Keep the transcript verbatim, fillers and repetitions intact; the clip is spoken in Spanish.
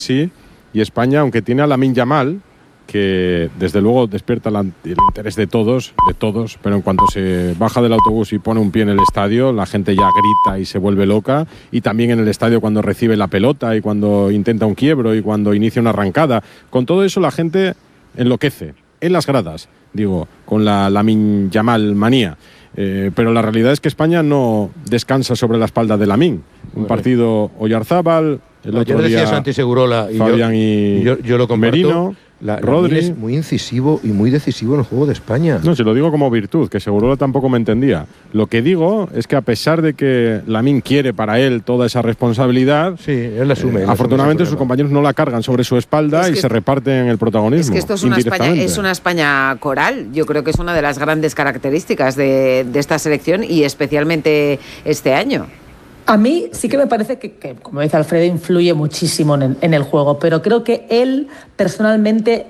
Sí, y España, aunque tiene a Lamine Yamal, que desde luego despierta la, el interés de todos, de todos, pero en cuanto se baja del autobús y pone un pie en el estadio, la gente ya grita y se vuelve loca, y también en el estadio cuando recibe la pelota y cuando intenta un quiebro y cuando inicia una arrancada. Con todo eso la gente enloquece, en las gradas, digo, con la Lamine Yamal manía. Eh, pero la realidad es que España no descansa sobre la espalda de Lamine. Un bueno. partido Oyarzábal, el otro Ayer decía día Santi Segurola y Fabián yo, y yo, yo lo comparto. Merino, la, Rodri. es muy incisivo y muy decisivo en el juego de España. No, se lo digo como virtud, que Segurola tampoco me entendía. Lo que digo es que a pesar de que Lamine quiere para él toda esa responsabilidad, sí, él la asume, eh, él afortunadamente asume sus compañeros no la cargan sobre su espalda es y que se reparten el protagonismo. Es que esto es una, España, es una España coral. Yo creo que es una de las grandes características de, de esta selección y especialmente este año. A mí sí que me parece que, que como dice Alfredo, influye muchísimo en el, en el juego, pero creo que él personalmente